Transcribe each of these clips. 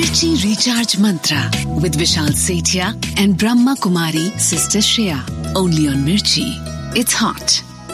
Mirchi Recharge Mantra with Vishal Sethia and Brahma Kumari Sister Shreya. Only on Mirchi. It's hot.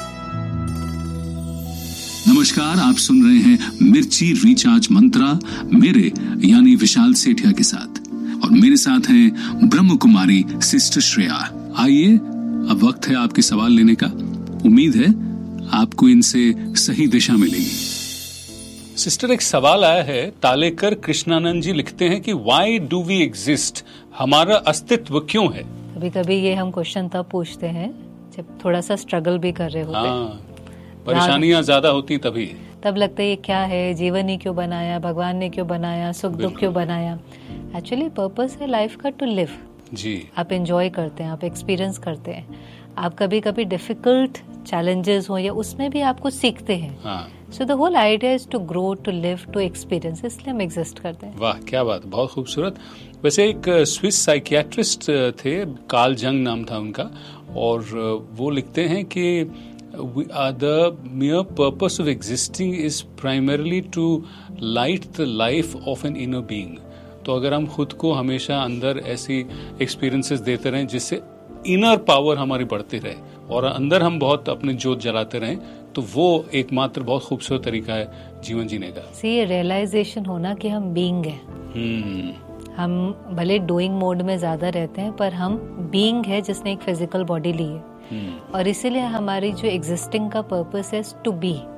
नमस्कार, आप सुन रहे हैं मिर्ची recharge मंत्रा मेरे यानी विशाल सेठिया के साथ, और मेरे साथ हैं ब्रह्म कुमारी सिस्टर श्रेया। आइए, अब वक्त है आपके सवाल लेने का। उम्मीद है आपको इनसे सही दिशा मिलेगी। सिस्टर, एक सवाल आया है। तालेकर कृष्णानंद जी लिखते हैं कि व्हाई डू वी एग्जिस्ट, हमारा अस्तित्व क्यों है? कभी कभी ये हम क्वेश्चन तब पूछते हैं जब थोड़ा सा स्ट्रगल भी कर रहे होते हैं, परेशानियां ज्यादा होती तभी तब लगता है ये क्या है, जीवन ही क्यों बनाया, भगवान ने क्यों बनाया, सुख दुख क्यों बनाया। एक्चुअली पर्पस है लाइफ का टू लिव जी। आप एंजॉय करते हैं, आप एक्सपीरियंस करते हैं, आप कभी कभी डिफिकल्ट चैलेंजेस हो या उसमें भी आपको सीखते हैं। So the whole idea is to grow, to live, to experience, इसलिए हम एग्जिस्ट करते हैं। वाह, क्या बात, बहुत खूबसूरत। वैसे एक स्विस साइकियाट्रिस्ट थे, कार्ल जंग नाम था उनका, और वो लिखते हैं कि the mere purpose of existing is primarily to light the life of an inner being। तो अगर हम खुद को हमेशा अंदर ऐसी एक्सपीरियंसेस देते रहें जिससे इनर पावर हमारी बढ़ती रहे और अंदर हम बहुत अपने जोत जलाते रहें, तो वो एकमात्र बहुत खूबसूरत तरीका है जीवन जीने का। ये रियलाइजेशन होना कि हम बीइंग हैं। हम भले डूइंग मोड में ज्यादा रहते हैं, पर हम बीइंग है जिसने एक फिजिकल बॉडी ली है, और इसीलिए हमारी जो एग्जिस्टिंग का पर्पस है to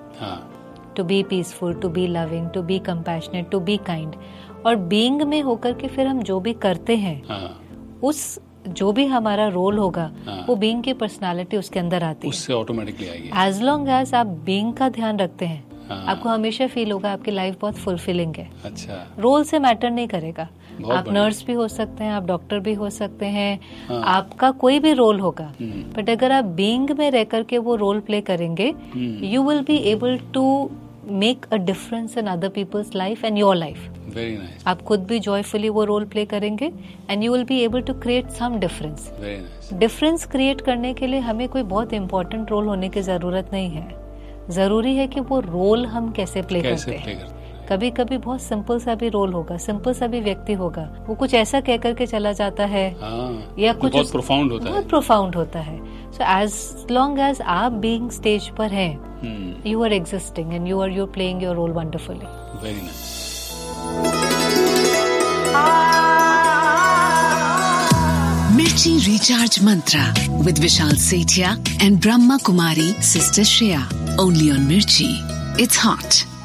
be peaceful, to be loving, to be compassionate, to be kind. और बीइंग में होकर के फिर हम जो भी करते हैं, उस जो भी हमारा रोल होगा, वो बीइंग की पर्सनालिटी उसके अंदर आती है, उससे ऑटोमेटिकली आएगी। एज लॉन्ग एज आप बीइंग का ध्यान रखते हैं, आपको हमेशा फील होगा आपकी लाइफ बहुत फुलफिलिंग है। अच्छा, रोल से मैटर नहीं करेगा। आप नर्स भी हो सकते हैं, आप डॉक्टर भी हो सकते हैं, आपका कोई भी रोल होगा, बट अगर आप बीइंग में रह करके वो रोल प्ले करेंगे, you will be able to make a difference in other people's life and your life. Very nice. आप खुद भी जॉयफुली वो रोल प्ले करेंगे and you will be able to create some difference. Very nice. Difference create करने के लिए हमें कोई बहुत इंपॉर्टेंट रोल होने की जरूरत नहीं है, जरूरी है कि वो रोल हम कैसे प्ले करते हैं। कभी कभी बहुत सिंपल सा भी रोल होगा, सिंपल सा भी व्यक्ति होगा, वो कुछ ऐसा कह करके चला जाता है या कुछ बहुत प्रोफाउंड होता है, बहुत प्रोफाउंड होता है। सो एज लॉन्ग एज आप बीइंग स्टेज पर हैं, you are existing and you are playing your role wonderfully. Very nice. Mirchi Recharge Mantra with Vishal Sethia and Brahma Kumari Sister Shreya. Only on Mirchi. It's hot.